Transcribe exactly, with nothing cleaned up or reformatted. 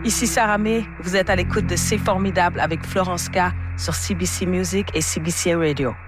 Ici Sarah May, vous êtes à l'écoute de C'est formidable avec Florence K sur C B C Music et C B C Radio.